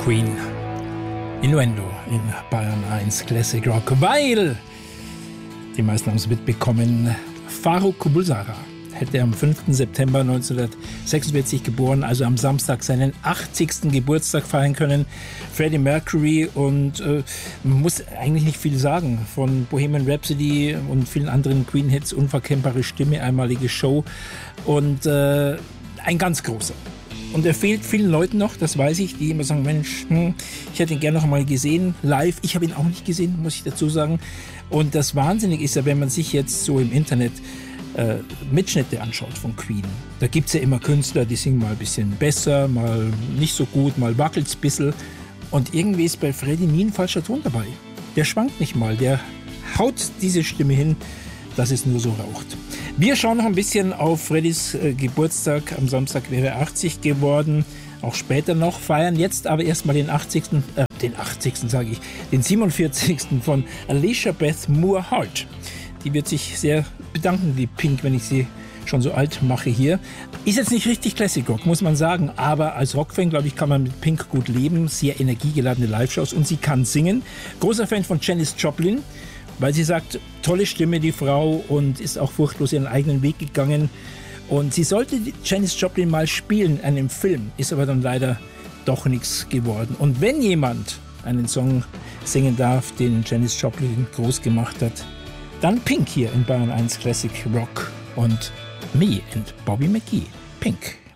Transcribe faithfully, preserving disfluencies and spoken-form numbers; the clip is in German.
Queen. Innuendo in Bayern eins Classic Rock, weil die meisten haben es mitbekommen, Farrokh Bulsara hätte am fünften September neunzehnhundertsechsundvierzig geboren, also am Samstag seinen achtzigsten Geburtstag feiern können. Freddie Mercury und äh, man muss eigentlich nicht viel sagen. Von Bohemian Rhapsody und vielen anderen Queen-Hits, unverkennbare Stimme, einmalige Show und äh, ein ganz großer. Und er fehlt vielen Leuten noch, das weiß ich, die immer sagen, Mensch, hm, ich hätte ihn gerne noch mal gesehen, live. Ich habe ihn auch nicht gesehen, muss ich dazu sagen. Und das Wahnsinnige ist ja, wenn man sich jetzt so im Internet äh, Mitschnitte anschaut von Queen. Da gibt es ja immer Künstler, die singen mal ein bisschen besser, mal nicht so gut, mal wackelt es ein bisschen. Und irgendwie ist bei Freddie nie ein falscher Ton dabei. Der schwankt nicht mal, der haut diese Stimme hin, dass es nur so raucht. Wir schauen noch ein bisschen auf Freddys äh, Geburtstag. Am Samstag wäre er achtzig geworden, auch später noch feiern. Jetzt aber erstmal den achtzigsten Äh, den achtzigsten sage ich, den siebenundvierzigsten von Alicia Beth Moore Hart. Die wird sich sehr bedanken, die Pink, wenn ich sie schon so alt mache hier. Ist jetzt nicht richtig Classic Rock, muss man sagen, aber als Rockfan, glaube ich, kann man mit Pink gut leben. Sehr energiegeladene Live-Shows und sie kann singen. Großer Fan von Janis Joplin, weil sie sagt, tolle Stimme, die Frau, und ist auch furchtlos ihren eigenen Weg gegangen. Und sie sollte Janis Joplin mal spielen in einem Film, ist aber dann leider doch nichts geworden. Und wenn jemand einen Song singen darf, den Janis Joplin groß gemacht hat, dann Pink hier in Bayern eins Classic Rock und Me and Bobby McGee. Pink.